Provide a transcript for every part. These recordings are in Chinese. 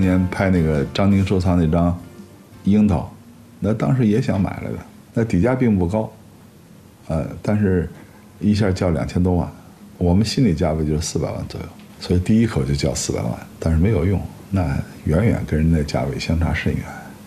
年拍那个张宁收藏那张樱桃，那当时也想买来的，那底价并不高，但是一下叫2000多万，我们心理价位就是400万左右，所以第一口就叫400万，但是没有用，那远远跟人家价位相差甚远。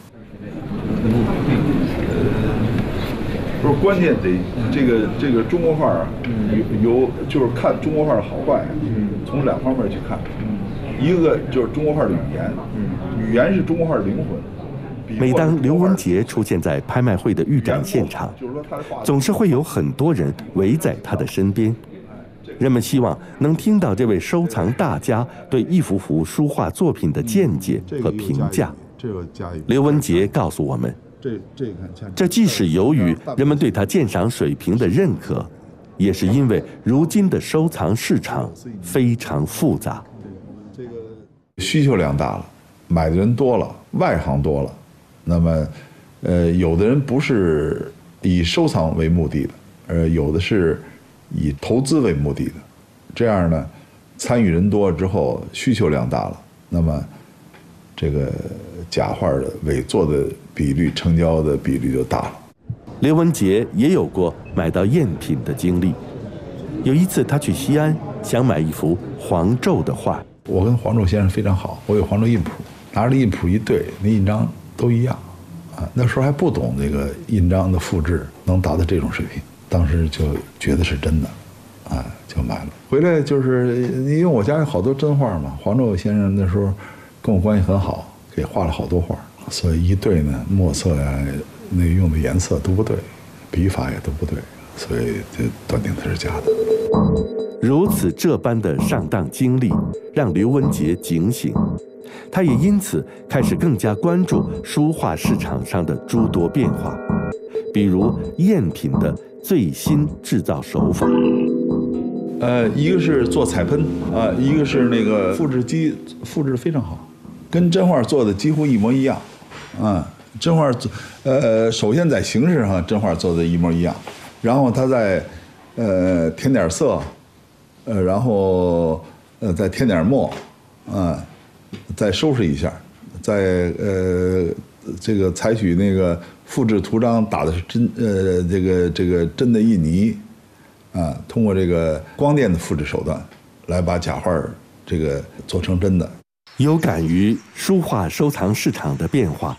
不是关键得这个中国画啊，有就是看中国画的好坏，从2方面去看，一个就是中国画的语言，语言是中国画的灵魂。 每当刘文杰出现在拍卖会的预展现场，总是会有很多人围在他的身边。人们希望能听到这位收藏大家对一幅幅书画作品的见解和评价。刘文杰告诉我们，这既是由于人们对他鉴赏水平的认可，也是因为如今的收藏市场非常复杂， 需求量大了，买的人多了，外行多了。那么，有的人不是以收藏为目的的，有的是以投资为目的的。这样呢，参与人多之后，需求量大了，那么这个假画的伪作的比率、成交的比率就大了。 刘文杰也有过买到赝品的经历。有一次，他去西安，想买一幅黄胄的画。 我跟黄胄先生非常好，我有黄胄印谱，拿着印谱一对，那印章都一样，那时候还不懂这个印章的复制能达到这种水平，当时就觉得是真的，就买了。回来就是因为我家有好多真画嘛，黄胄先生那时候跟我关系很好，给画了好多画，所以一对呢，墨色呀，那用的颜色都不对，笔法也都不对，所以就断定它是假的。 如此这般的上当经历，让刘文杰警醒，他也因此开始更加关注书画市场上的诸多变化，比如赝品的最新制造手法。 一个是做彩喷一个是那个复制机复制非常好，跟真画做的几乎一模一样，真画首先在形式上真画做的一模一样，然后他再填点色，然后再添点墨，再收拾一下，再这个采取那个复制图章打的是真这个真的印泥，通过这个光电的复制手段来把假画这个做成真的。 有感于书画收藏市场的变化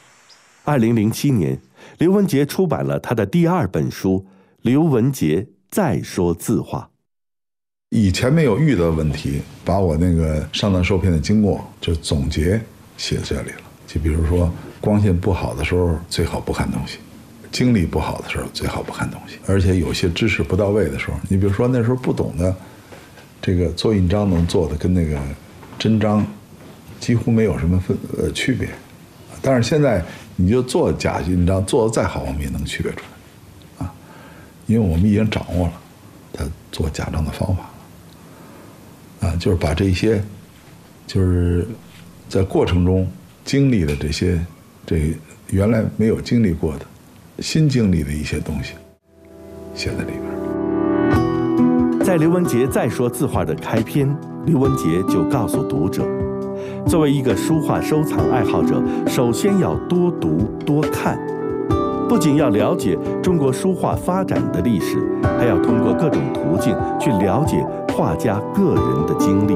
，2007年，刘文杰出版了他的第2本书《刘文杰再说字画》。 以前没有遇到问题，把我那个上当受骗的经过就总结写这里了。就比如说，光线不好的时候最好不看东西，精力不好的时候最好不看东西，而且有些知识不到位的时候，你比如说那时候不懂的，这个做印章能做的跟那个真章几乎没有什么区别，但是现在你就做假印章做得再好，我们也能区别出来，因为我们已经掌握了他做假章的方法。就是把这些，就是在过程中经历的这原来没有经历过的、新经历的一些东西，写在里边。 在刘文杰再说字画的开篇，刘文杰就告诉读者，作为一个书画收藏爱好者，首先要多读多看，不仅要了解中国书画发展的历史，还要通过各种途径去了解画家个人的经历。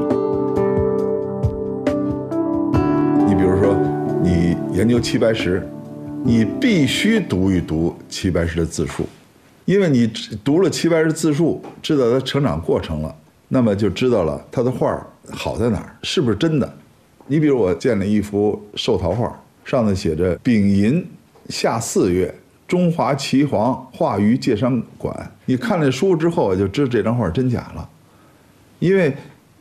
你比如说，你研究齐白石，你必须读一读齐白石的自述，因为你读了齐白石自述，知道他成长过程了，那么就知道了他的画好在哪儿，是不是真的。你比如我见了一幅寿桃画，上头写着丙寅夏4月，中华岐黄画于介山馆。你看了书之后，就知道这张画真假了，因为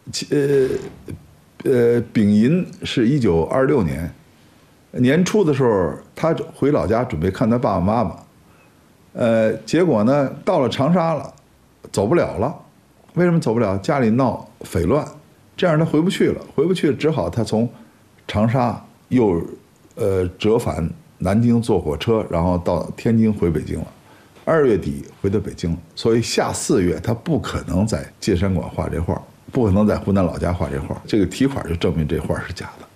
丙寅是1926年年初的时候，他回老家准备看他爸爸妈妈，结果呢到了长沙了，走不了了。为什么走不了？家里闹匪乱，这样他回不去了，只好他从长沙又折返南京坐火车，然后到天津回北京了。2月底回到北京了，所以夏4月他不可能在介山馆画这画，不可能在湖南老家画这画，这个题款就证明这画是假的。